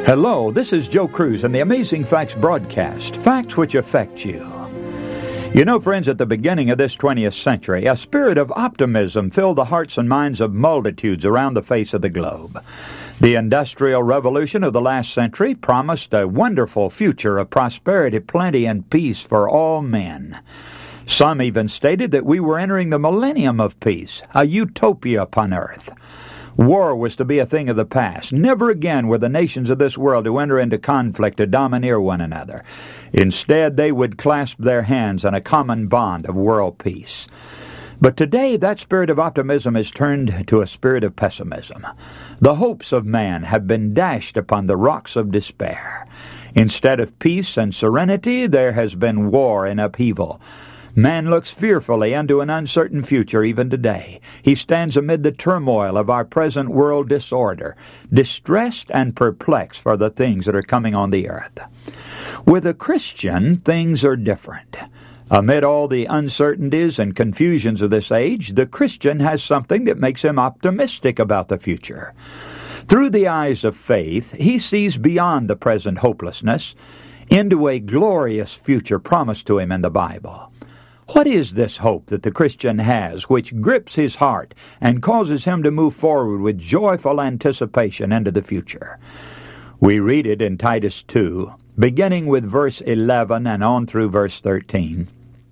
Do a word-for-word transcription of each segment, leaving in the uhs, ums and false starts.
Hello, this is Joe Cruz and the Amazing Facts broadcast, facts which affect you. You know, friends, at the beginning of this twentieth century, a spirit of optimism filled the hearts and minds of multitudes around the face of the globe. The Industrial Revolution of the last century promised a wonderful future of prosperity, plenty, and peace for all men. Some even stated that we were entering the millennium of peace, a utopia upon earth. War was to be a thing of the past. Never again were the nations of this world to enter into conflict to domineer one another. Instead, they would clasp their hands in a common bond of world peace. But today, that spirit of optimism has turned to a spirit of pessimism. The hopes of man have been dashed upon the rocks of despair. Instead of peace and serenity, there has been war and upheaval. Man looks fearfully into an uncertain future even today. He stands amid the turmoil of our present world disorder, distressed and perplexed for the things that are coming on the earth. With a Christian, things are different. Amid all the uncertainties and confusions of this age, the Christian has something that makes him optimistic about the future. Through the eyes of faith, he sees beyond the present hopelessness into a glorious future promised to him in the Bible. What is this hope that the Christian has which grips his heart and causes him to move forward with joyful anticipation into the future? We read it in Titus two, beginning with verse eleven and on through verse thirteen.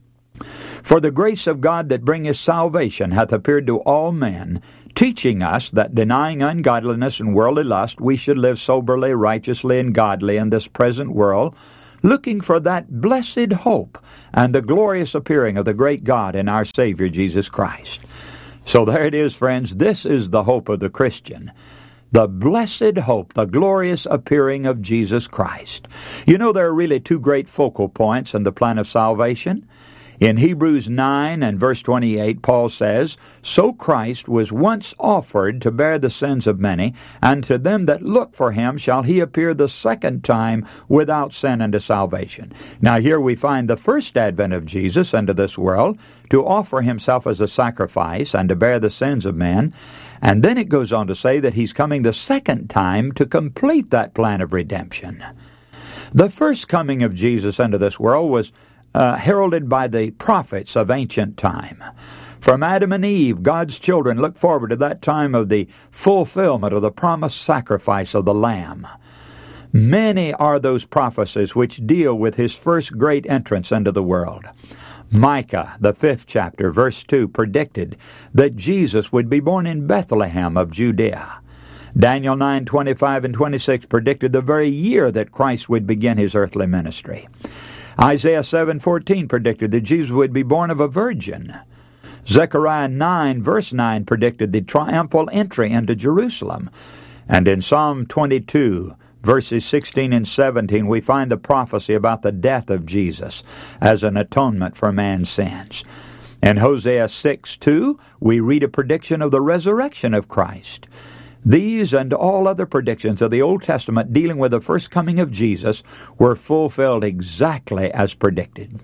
For the grace of God that bringeth salvation hath appeared to all men, teaching us that denying ungodliness and worldly lust, we should live soberly, righteously, and godly in this present world, looking for that blessed hope and the glorious appearing of the great God and our Savior Jesus Christ. So there it is, friends. This is the hope of the Christian. The blessed hope, the glorious appearing of Jesus Christ. You know, there are really two great focal points in the plan of salvation. In Hebrews nine and verse twenty-eight, Paul says, So Christ was once offered to bear the sins of many, and to them that look for him shall he appear the second time without sin unto salvation. Now here we find the first advent of Jesus into this world to offer himself as a sacrifice and to bear the sins of men. And then it goes on to say that he's coming the second time to complete that plan of redemption. The first coming of Jesus into this world was Uh, heralded by the prophets of ancient time. From Adam and Eve, God's children looked forward to that time of the fulfillment of the promised sacrifice of the Lamb. Many are those prophecies which deal with his first great entrance into the world. Micah, the fifth chapter, verse two, predicted that Jesus would be born in Bethlehem of Judea. Daniel nine, twenty-five and twenty-six predicted the very year that Christ would begin his earthly ministry. Isaiah seven fourteen predicted that Jesus would be born of a virgin. Zechariah nine, verse nine predicted the triumphal entry into Jerusalem. And in Psalm twenty-two, verses sixteen and seventeen, we find the prophecy about the death of Jesus as an atonement for man's sins. In Hosea six two, we read a prediction of the resurrection of Christ. These and all other predictions of the Old Testament dealing with the first coming of Jesus were fulfilled exactly as predicted.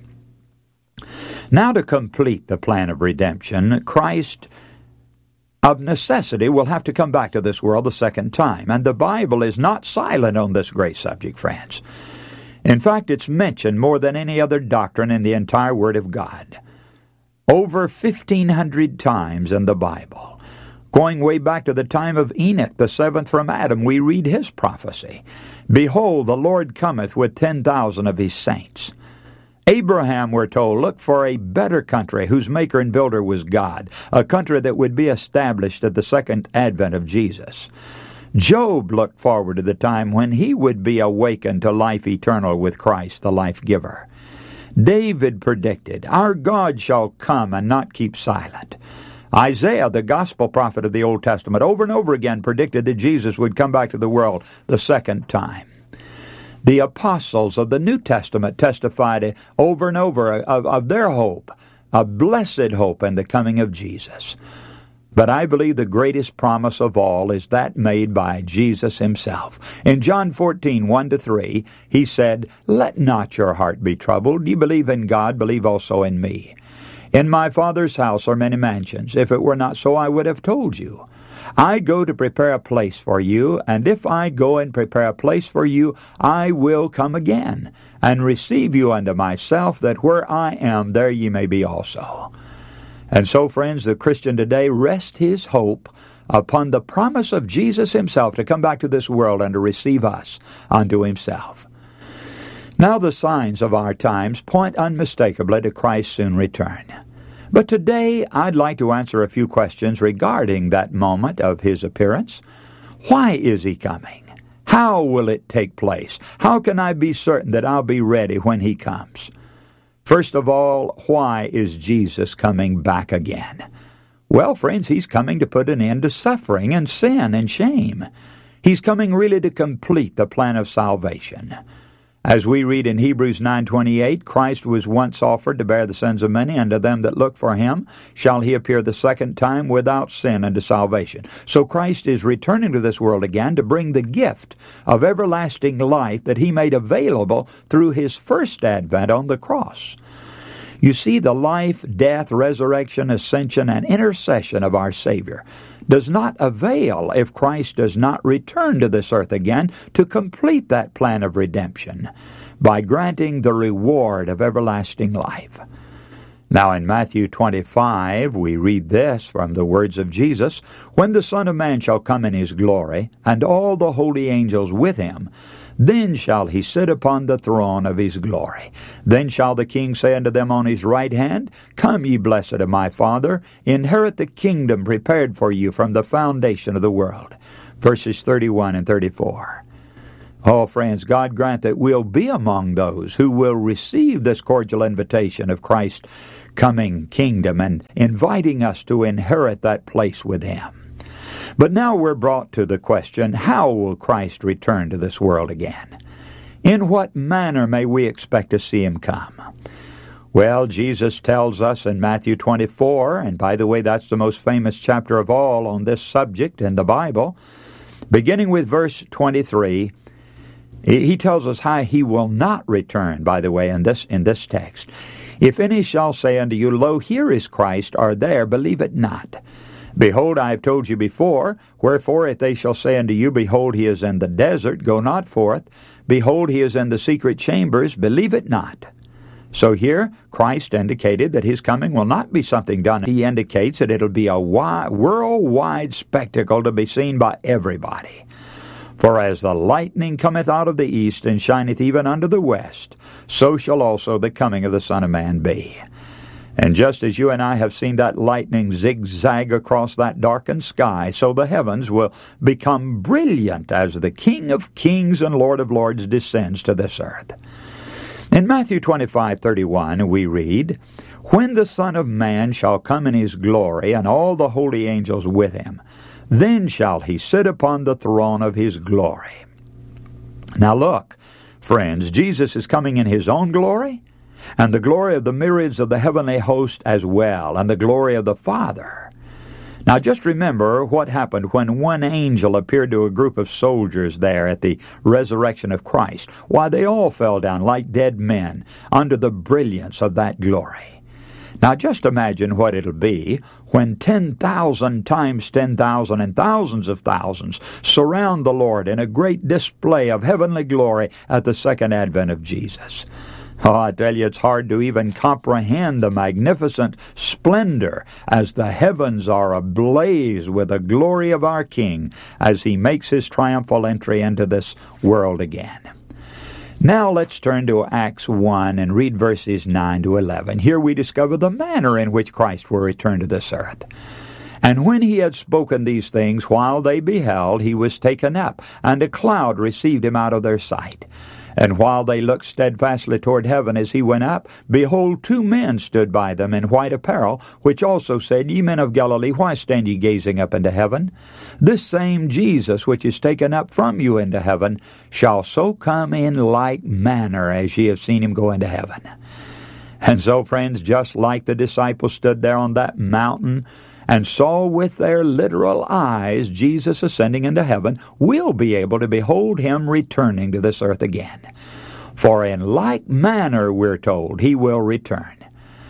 Now, to complete the plan of redemption, Christ of necessity will have to come back to this world the second time. And the Bible is not silent on this great subject, friends. In fact, it's mentioned more than any other doctrine in the entire Word of God. Over fifteen hundred times in the Bible. Going way back to the time of Enoch, the seventh from Adam, we read his prophecy. Behold, the Lord cometh with ten thousand of his saints. Abraham, we're told, looked for a better country whose maker and builder was God, a country that would be established at the second advent of Jesus. Job looked forward to the time when he would be awakened to life eternal with Christ, the life giver. David predicted, Our God shall come and not keep silent. Isaiah, the gospel prophet of the Old Testament, over and over again predicted that Jesus would come back to the world the second time. The apostles of the New Testament testified over and over of, of their hope, a blessed hope in the coming of Jesus. But I believe the greatest promise of all is that made by Jesus himself. In John fourteen, one to three, he said, Let not your heart be troubled. You believe in God, believe also in me. In my Father's house are many mansions. If it were not so, I would have told you. I go to prepare a place for you, and if I go and prepare a place for you, I will come again, and receive you unto myself, that where I am, there ye may be also. And so, friends, the Christian today rests his hope upon the promise of Jesus himself to come back to this world and to receive us unto himself. Now the signs of our times point unmistakably to Christ's soon return. But today I'd like to answer a few questions regarding that moment of his appearance. Why is he coming? How will it take place? How can I be certain that I'll be ready when he comes? First of all, why is Jesus coming back again? Well, friends, he's coming to put an end to suffering and sin and shame. He's coming really to complete the plan of salvation. As we read in Hebrews nine twenty-eight, Christ was once offered to bear the sins of many, and to them that look for him shall he appear the second time without sin unto salvation. So Christ is returning to this world again to bring the gift of everlasting life that he made available through his first advent on the cross. You see, the life, death, resurrection, ascension, and intercession of our Savior does not avail if Christ does not return to this earth again to complete that plan of redemption by granting the reward of everlasting life. Now in Matthew twenty-five, we read this from the words of Jesus, "When the Son of Man shall come in his glory, and all the holy angels with him, then shall he sit upon the throne of his glory. Then shall the King say unto them on his right hand, Come, ye blessed of my Father, inherit the kingdom prepared for you from the foundation of the world." Verses thirty-one and thirty-four. Oh, friends, God grant that we'll be among those who will receive this cordial invitation of Christ's coming kingdom and inviting us to inherit that place with him. But now we're brought to the question, how will Christ return to this world again? In what manner may we expect to see him come? Well, Jesus tells us in Matthew twenty-four, and by the way, that's the most famous chapter of all on this subject in the Bible, beginning with verse twenty-three, he tells us how he will not return, by the way, in this, in this text. "If any shall say unto you, Lo, here is Christ, or there, believe it not. Behold, I have told you before, wherefore if they shall say unto you, Behold, he is in the desert, go not forth. Behold, he is in the secret chambers, believe it not." So here, Christ indicated that his coming will not be something done. He indicates that it'll be a wide, worldwide spectacle to be seen by everybody. "For as the lightning cometh out of the east, and shineth even unto the west, so shall also the coming of the Son of Man be." And just as you and I have seen that lightning zigzag across that darkened sky, so the heavens will become brilliant as the King of Kings and Lord of Lords descends to this earth. In Matthew twenty-five thirty-one we read, "When the Son of Man shall come in his glory, and all the holy angels with him, then shall he sit upon the throne of his glory." Now look, friends, Jesus is coming in his own glory, and the glory of the myriads of the heavenly host as well, and the glory of the Father. Now just remember what happened when one angel appeared to a group of soldiers there at the resurrection of Christ. Why, they all fell down like dead men under the brilliance of that glory. Now just imagine what it'll be when ten thousand times ten thousand and thousands of thousands surround the Lord in a great display of heavenly glory at the second advent of Jesus. Oh, I tell you, it's hard to even comprehend the magnificent splendor as the heavens are ablaze with the glory of our King as he makes his triumphal entry into this world again. Now let's turn to Acts one and read verses nine to eleven. Here we discover the manner in which Christ will return to this earth. "And when he had spoken these things, while they beheld, he was taken up, and a cloud received him out of their sight. And while they looked steadfastly toward heaven as he went up, behold, two men stood by them in white apparel, which also said, Ye men of Galilee, why stand ye gazing up into heaven? This same Jesus, which is taken up from you into heaven, shall so come in like manner as ye have seen him go into heaven." And so, friends, just like the disciples stood there on that mountain and saw with their literal eyes Jesus ascending into heaven, we'll be able to behold him returning to this earth again. For in like manner, we're told, he will return.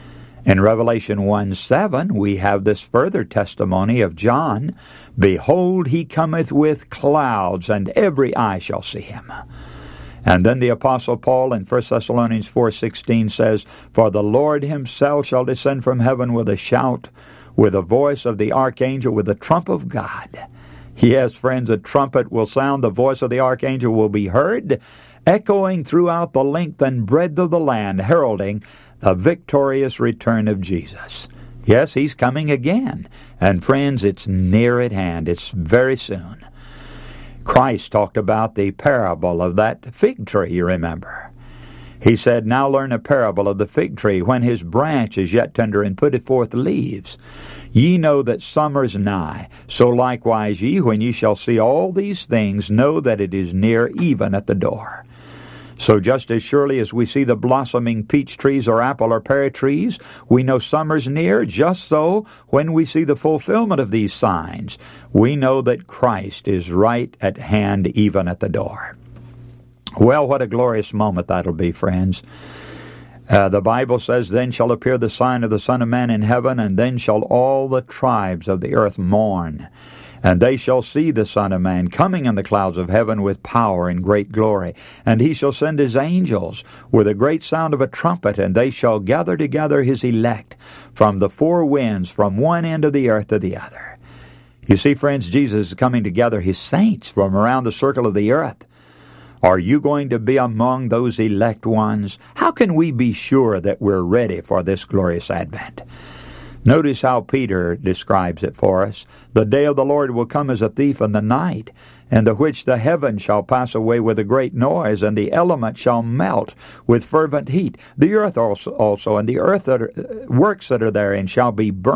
In Revelation one seven, we have this further testimony of John. Behold, he cometh with clouds, and every eye shall see him. And then the Apostle Paul in First Thessalonians four sixteen says, For the Lord himself shall descend from heaven with a shout, with the voice of the archangel, with the trump of God. Yes, friends, a trumpet will sound, the voice of the archangel will be heard, echoing throughout the length and breadth of the land, heralding the victorious return of Jesus. Yes, he's coming again. And friends, it's near at hand. It's very soon. Christ talked about the parable of that fig tree, you remember. He said, Now learn a parable of the fig tree. When his branch is yet tender and putteth forth leaves, ye know that summer is nigh. So likewise ye, when ye shall see all these things, know that it is near, even at the door. So just as surely as we see the blossoming peach trees or apple or pear trees, we know summer's near. Just so, when we see the fulfillment of these signs, we know that Christ is right at hand, even at the door. Well, what a glorious moment that'll be, friends. Uh, the Bible says, Then shall appear the sign of the Son of Man in heaven, and then shall all the tribes of the earth mourn. And they shall see the Son of Man coming in the clouds of heaven with power and great glory. And he shall send his angels with a great sound of a trumpet, and they shall gather together his elect from the four winds, from one end of the earth to the other. You see, friends, Jesus is coming to gather his saints from around the circle of the earth. Are you going to be among those elect ones? How can we be sure that we're ready for this glorious advent? Notice how Peter describes it for us. The day of the Lord will come as a thief in the night, in the which the heavens shall pass away with a great noise, and the elements shall melt with fervent heat. The earth also, also and the earth that are, works that are therein shall be burned.